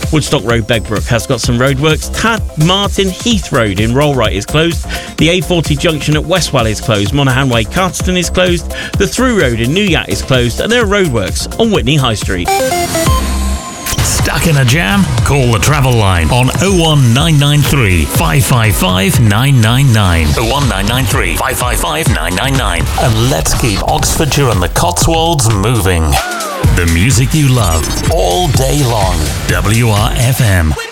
Woodstock Road, Begbrook has got some roadworks. Tad Martin Heath Road in Rollright is closed. The A40 junction at Westwell is closed. Monaghan Way, Carterton is closed. The Through Road in Newyatt is closed. And there are roadworks on Witney High Street. Stuck in a jam? Call the travel line on 01993 555 999. 01993 555 999. And let's keep Oxfordshire and the Cotswolds moving. The music you love all day long. WRFM.